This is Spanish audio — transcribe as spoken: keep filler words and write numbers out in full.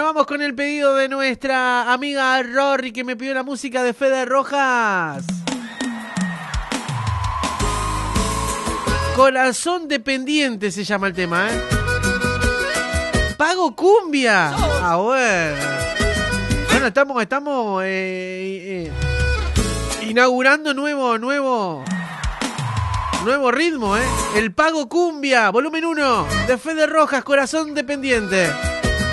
Bueno, vamos con el pedido de nuestra amiga Rory, que me pidió la música de Fede Rojas. Corazón dependiente se llama el tema, ¿eh? Pago cumbia. Ah, bueno. Bueno, estamos, estamos eh, eh, inaugurando nuevo, nuevo, nuevo ritmo, ¿eh? El Pago cumbia, volumen uno, de Fede Rojas, Corazón dependiente.